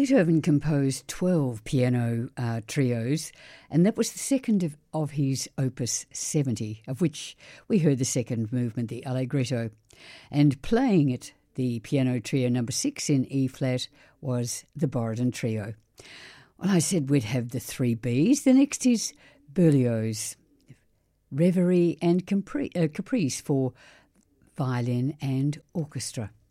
Beethoven composed 12 piano trios, and that was the second of his Opus 70, of which we heard the second movement, the Allegretto. And playing it, the piano trio number 6 in E-flat, was the Borodin Trio. Well, I said we'd have the 3 Bs. The next is Berlioz, Reverie and Caprice for violin and orchestra.